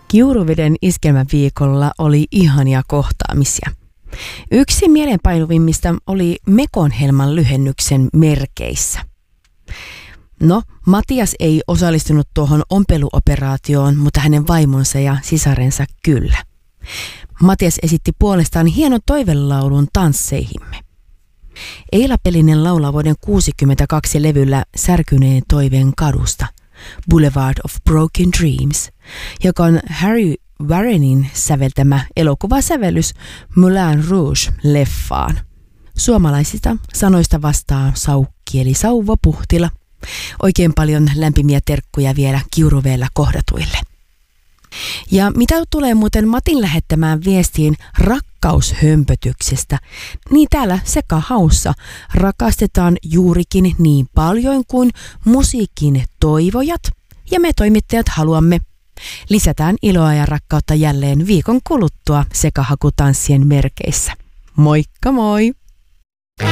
Kiuruveden iskelmäviikolla oli ihania kohtaamisia. Yksi mielenpainuvimmista oli Mekonhelman lyhennyksen merkeissä. No, Matias ei osallistunut tuohon ompeluoperaatioon, mutta hänen vaimonsa ja sisarensa kyllä. Matias esitti puolestaan hienon toivelaulun tansseihimme. Eila Pelinen laulaa vuoden 1962 levyllä Särkyneen toiveen kadusta, Boulevard of Broken Dreams, joka on Harry Warrenin säveltämä elokuvasävellys Moulin Rouge-leffaan. Suomalaisista sanoista vastaa Saukki eli Sauva Puhtila. Oikein paljon lämpimiä terkkuja vielä Kiuruvedellä kohdatuille. Ja mitä tulee muuten Matin lähettämään viestiin rakkaushömpötyksestä, niin täällä Sekahaussa rakastetaan juurikin niin paljon kuin musiikin toivojat ja me toimittajat haluamme. Lisätään iloa ja rakkautta jälleen viikon kuluttua sekahakutanssien merkeissä. Moikka moi!